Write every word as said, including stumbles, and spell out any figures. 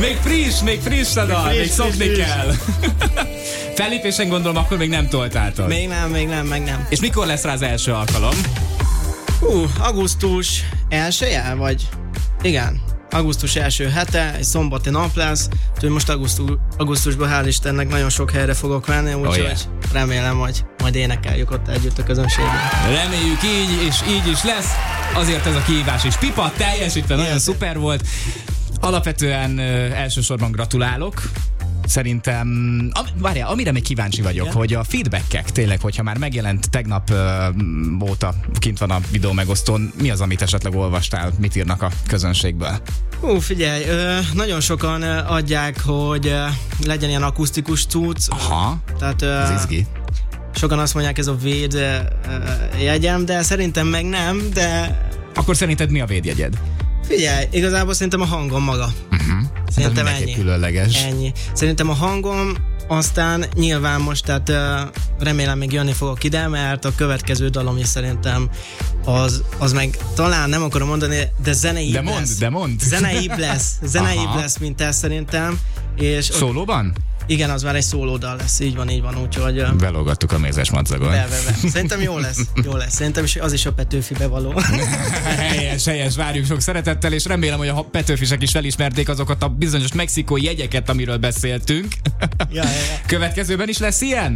Még friss, még friss a dal, még, még szokni friss, kell. Fellépésen gondolom, akkor még nem toltáltad. Még nem, még nem, meg nem. És mikor lesz rá az első alkalom? Hú, augusztus elsője, vagy? Igen. Augusztus első hete, egy szombati nap lesz, úgyhogy most augusztus, augusztusban hál' Istennek nagyon sok helyre fogok menni, úgyhogy oh, yeah. remélem, hogy majd énekeljük ott együtt a közönségben. Reméljük így, és így is lesz. Azért ez a kihívás is pipa, teljesítve nagyon szuper volt. Alapvetően ö, elsősorban gratulálok. Szerintem, am, várjál, amire még kíváncsi vagyok, yeah. hogy a feedbackek tényleg, hogyha már megjelent tegnap ö, óta kint van a videó megosztón, mi az, amit esetleg olvastál, mit írnak a közönségből? Hú, figyelj, ö, nagyon sokan ö, adják, hogy ö, legyen ilyen akusztikus cucc. Aha, tehát, ö, ez izgi. Sokan azt mondják, ez a véd ö, jegyem, de szerintem meg nem, de... Akkor szerinted mi a védjegyed? Figyelj, igazából szerintem a hangom maga. Uh-huh. Szerintem ennyi. Különleges. Ennyi. Szerintem a hangom, aztán nyilván most, tehát uh, remélem még jönni fogok ide, mert a következő dalom is szerintem az, az meg talán nem akarom mondani, de zeneibb de mond, lesz. De mond, Zeneibb lesz. Zeneibb lesz, mint ez szerintem. És szólóban? Igen, az már egy szólódal lesz, így van, így van, úgyhogy... Uh, Belógattuk a mézes madzagon. Be, be, be. Szerintem jó lesz, jó lesz. Szerintem is, az is a Petőfibe való. Helyes, helyes, várjuk sok szeretettel, és remélem, hogy a Petőfisek is felismerték azokat a bizonyos mexikói jegyeket, amiről beszéltünk. Ja, ja, ja. Következőben is lesz ilyen?